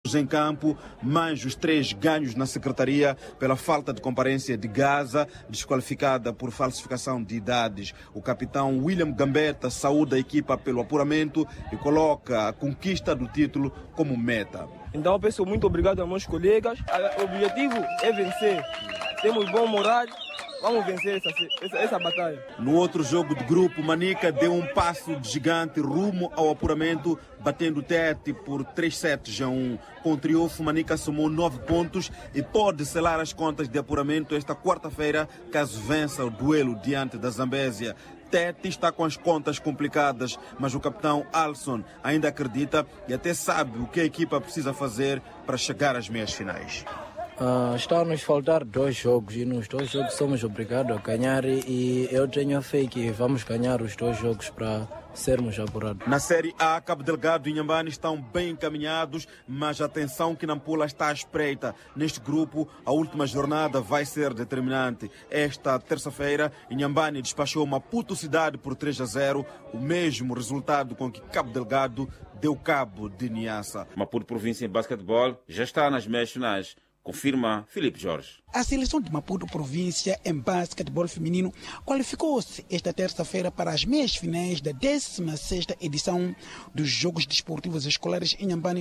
em campo, mas os 3 ganhos na secretaria pela falta de comparência de Gaza, desqualificada por falsificação de idades. O capitão William Gambetta saúda a equipa pelo apuramento e coloca a conquista do título como meta. Então eu peço muito obrigado aos meus colegas. O objetivo é vencer. Temos bom moral. Vamos vencer essa batalha. No outro jogo de grupo, Manica deu um passo de gigante rumo ao apuramento, batendo o Tete por 3-7-1. Com o triunfo, Manica somou 9 pontos e pode selar as contas de apuramento esta quarta-feira, caso vença o duelo diante da Zambésia. Tete está com as contas complicadas, mas o capitão Alisson ainda acredita e até sabe o que a equipa precisa fazer para chegar às meias finais. Está a nos faltar 2 jogos e nos 2 jogos somos obrigados a ganhar e eu tenho a fé que vamos ganhar os 2 jogos para sermos apurados. Na Série A, Cabo Delgado e Inhambane estão bem encaminhados, mas atenção que Nampula está à espreita. Neste grupo, a última jornada vai ser determinante. Esta terça-feira, Inhambane despachou Maputo Cidade por 3-0, o mesmo resultado com que Cabo Delgado deu cabo de Niassa. Maputo Província em basquetebol já está nas meias finais. Confirma Filipe Jorge. A seleção de Maputo Província em basquetebol feminino qualificou-se esta terça-feira para as meias finais da 16ª edição dos Jogos Desportivos Escolares Inhambane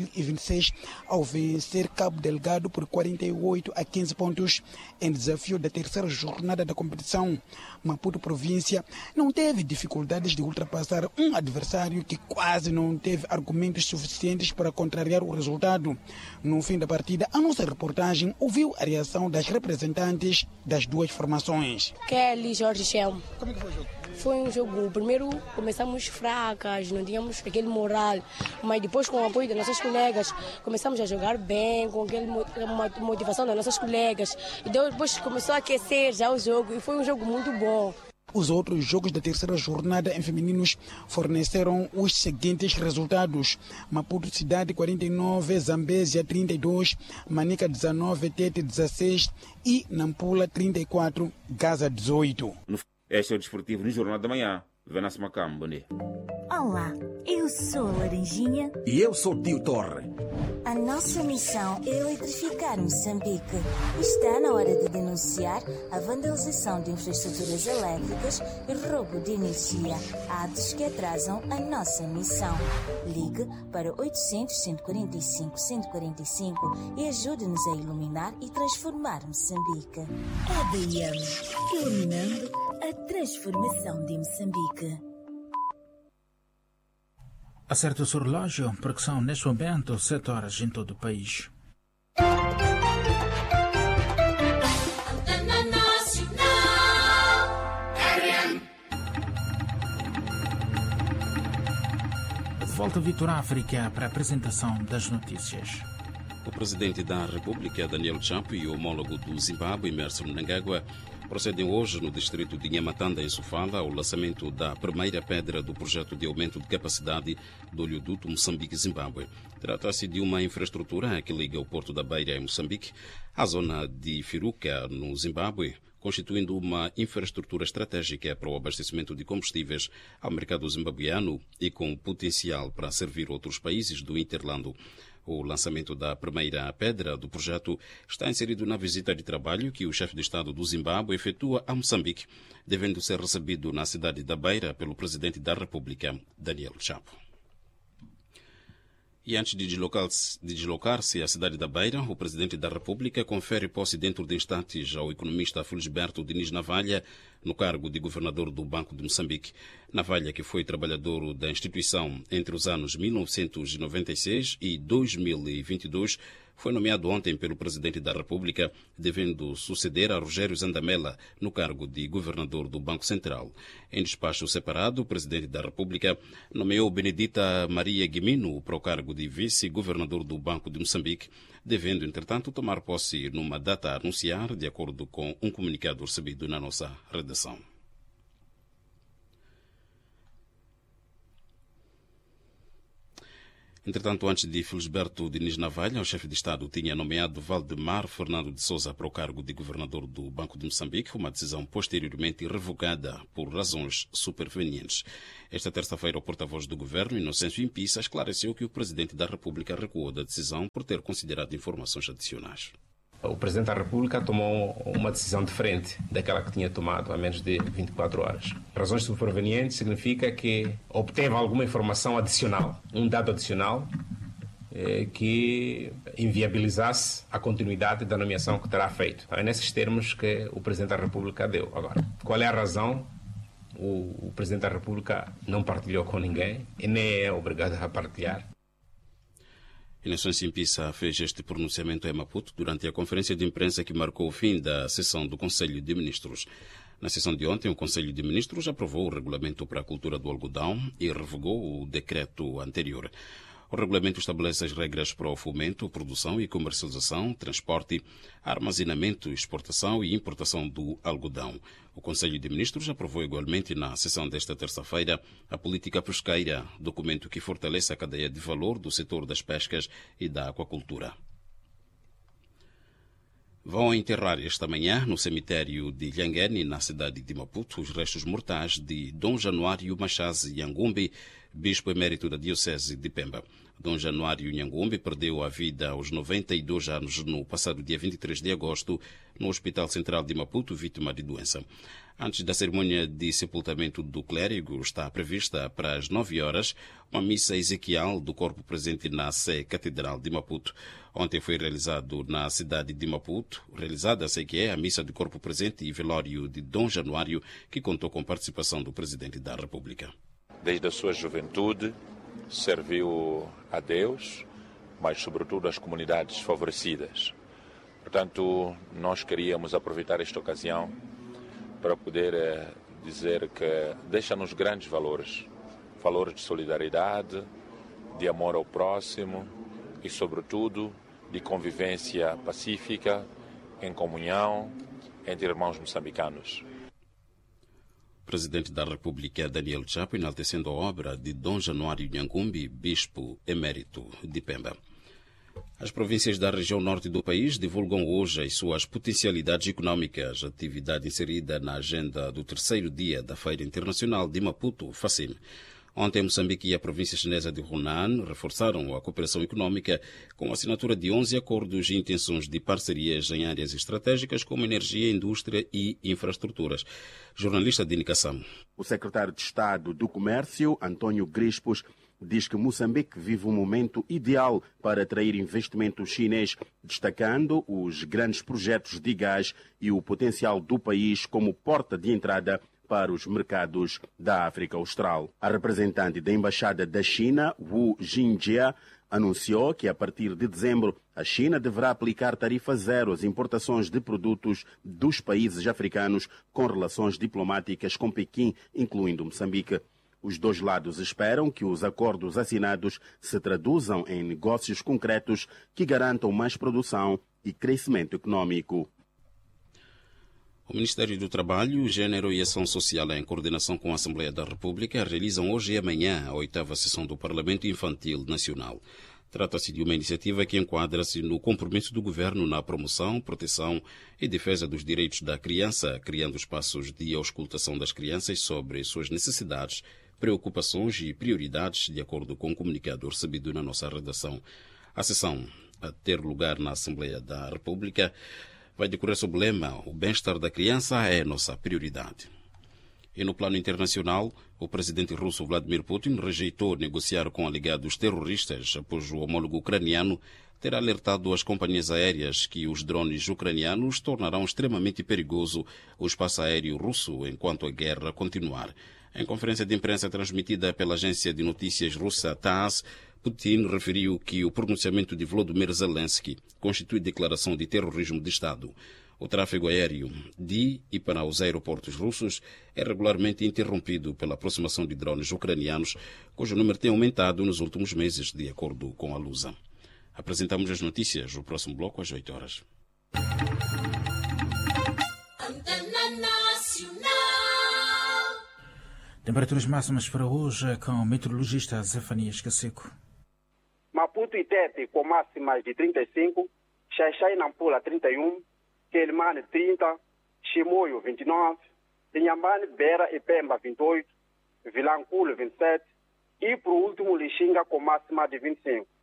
2026 ao vencer Cabo Delgado por 48-15 pontos em desafio da terceira jornada da competição. Maputo Província não teve dificuldades de ultrapassar um adversário que quase não teve argumentos suficientes para contrariar o resultado. No fim da partida, a nossa reportagem ouviu a reação das representantes das 2 formações. Kelly, Jorge Chelmo. Como é que foi o jogo? Foi um jogo, primeiro começamos fracas, não tínhamos aquele moral, mas depois com o apoio das nossas colegas começamos a jogar bem, com aquela motivação das nossas colegas. E depois começou a aquecer já o jogo e foi um jogo muito bom. Os outros jogos da terceira jornada em femininos forneceram os seguintes resultados: Maputo Cidade 49, Zambésia 32, Manica 19, Tete 16 e Nampula 34, Gaza 18. Este é o Desportivo no Jornal da Manhã. Venance Macam, bom dia. Olá, eu sou a Laranjinha. E eu sou o Tio Torre. A nossa missão é eletrificar Moçambique. Está na hora de denunciar a vandalização de infraestruturas elétricas e roubo de energia, atos que atrasam a nossa missão. Ligue para 800-145-145 e ajude-nos a iluminar e transformar Moçambique. EDM, iluminando a transformação de Moçambique. Acerte o seu relógio, porque são neste momento 7 horas em todo o país. De volta a Vitor África para a apresentação das notícias. O presidente da República, Daniel Chapo, e o homólogo do Zimbábue, Emmerson Mnangagwa, procedem hoje no distrito de Nhamatanda, em Sofala, ao lançamento da primeira pedra do projeto de aumento de capacidade do oleoduto Moçambique-Zimbábue. Trata-se de uma infraestrutura que liga o Porto da Beira, em Moçambique, à zona de Firuca, no Zimbábue, constituindo uma infraestrutura estratégica para o abastecimento de combustíveis ao mercado zimbabuiano e com potencial para servir outros países do Interlando. O lançamento da primeira pedra do projeto está inserido na visita de trabalho que o chefe de Estado do Zimbábue efetua a Moçambique, devendo ser recebido na cidade da Beira pelo presidente da República, Daniel Chapo. E antes de deslocar-se à cidade da Beira, o presidente da República confere posse dentro de instantes ao economista Felisberto Diniz Navalha no cargo de governador do Banco de Moçambique. Navalha, que foi trabalhador da instituição entre os anos 1996 e 2022, foi nomeado ontem pelo presidente da República, devendo suceder a Rogério Zandamela no cargo de governador do Banco Central. Em despacho separado, o presidente da República nomeou Benedita Maria Guimino para o cargo de vice-governador do Banco de Moçambique, devendo, entretanto, tomar posse numa data a anunciar, de acordo com um comunicado recebido na nossa redação. Entretanto, antes de Felisberto Diniz Navalha, o chefe de Estado tinha nomeado Valdemar Fernando de Sousa para o cargo de governador do Banco de Moçambique, uma decisão posteriormente revogada por razões supervenientes. Esta terça-feira, o porta-voz do governo, Inocêncio Impissa, esclareceu que o presidente da República recuou da decisão por ter considerado informações adicionais. O Presidente da República tomou uma decisão diferente daquela que tinha tomado há menos de 24 horas. Razões supervenientes significa que obteve alguma informação adicional, um dado adicional que inviabilizasse a continuidade da nomeação que terá feito. É nesses termos que o Presidente da República deu. Agora, qual é a razão? O Presidente da República não partilhou com ninguém e nem é obrigado a partilhar. Inocêncio Impissa fez este pronunciamento em Maputo durante a conferência de imprensa que marcou o fim da sessão do Conselho de Ministros. Na sessão de ontem, o Conselho de Ministros aprovou o regulamento para a cultura do algodão e revogou o decreto anterior. O regulamento estabelece as regras para o fomento, produção e comercialização, transporte, armazenamento, exportação e importação do algodão. O Conselho de Ministros aprovou igualmente na sessão desta terça-feira a política pesqueira, documento que fortalece a cadeia de valor do setor das pescas e da aquacultura. Vão enterrar esta manhã, no cemitério de Lhangene, na cidade de Maputo, os restos mortais de Dom Januário Machazi Nhangumbi, bispo emérito da Diocese de Pemba. Dom Januário Nhangumbi perdeu a vida aos 92 anos no passado dia 23 de agosto, no Hospital Central de Maputo, vítima de doença. Antes da cerimônia de sepultamento do clérigo, está prevista para as 9 horas uma missa ezequial do corpo presente na Sé Catedral de Maputo. Ontem foi realizada na cidade de Maputo, a missa de corpo presente e velório de Dom Januário, que contou com participação do Presidente da República. Desde a sua juventude, serviu a Deus, mas sobretudo às comunidades favorecidas. Portanto, nós queríamos aproveitar esta ocasião para poder dizer que deixa-nos grandes valores, valores de solidariedade, de amor ao próximo e, sobretudo, de convivência pacífica, em comunhão, entre irmãos moçambicanos. O Presidente da República, Daniel Chapo, enaltecendo a obra de Dom Januário Nhangumbi, bispo emérito de Pemba. As províncias da região norte do país divulgam hoje as suas potencialidades econômicas, atividade inserida na agenda do terceiro dia da Feira Internacional de Maputo, FACIM. Ontem, Moçambique e a província chinesa de Hunan reforçaram a cooperação econômica com a assinatura de 11 acordos e intenções de parcerias em áreas estratégicas como energia, indústria e infraestruturas. Jornalista de Nicassam. O secretário de Estado do Comércio, António Grispos, diz que Moçambique vive um momento ideal para atrair investimento chinês, destacando os grandes projetos de gás e o potencial do país como porta de entrada para os mercados da África Austral. A representante da Embaixada da China, Wu Jingjia, anunciou que a partir de dezembro a China deverá aplicar tarifa zero às importações de produtos dos países africanos com relações diplomáticas com Pequim, incluindo Moçambique. Os dois lados esperam que os acordos assinados se traduzam em negócios concretos que garantam mais produção e crescimento econômico. O Ministério do Trabalho, Gênero e Ação Social, em coordenação com a Assembleia da República, realizam hoje e amanhã a 8ª sessão do Parlamento Infantil Nacional. Trata-se de uma iniciativa que enquadra-se no compromisso do Governo na promoção, proteção e defesa dos direitos da criança, criando espaços de auscultação das crianças sobre suas necessidades, preocupações e prioridades, de acordo com o comunicado recebido na nossa redação. A sessão, a ter lugar na Assembleia da República, vai decorrer sob o lema "O bem-estar da criança é nossa prioridade". E no plano internacional, o presidente russo Vladimir Putin rejeitou negociar com alegados terroristas após o homólogo ucraniano ter alertado as companhias aéreas que os drones ucranianos tornarão extremamente perigoso o espaço aéreo russo enquanto a guerra continuar. Em conferência de imprensa transmitida pela agência de notícias russa TASS, Putin referiu que o pronunciamento de Volodymyr Zelensky constitui declaração de terrorismo de Estado. O tráfego aéreo de e para os aeroportos russos é regularmente interrompido pela aproximação de drones ucranianos, cujo número tem aumentado nos últimos meses, de acordo com a Lusa. Apresentamos as notícias no próximo bloco às 8 horas. Temperaturas máximas para hoje com o meteorologista Zefanias Caseco. Maputo e Tete com máximas de 35, Xaixai e Nampula 31, Quelimane 30, Chimoio 29, Inhambane, Beira e Pemba 28, Vilanculo 27 e, por último, Lixinga com máxima de 25.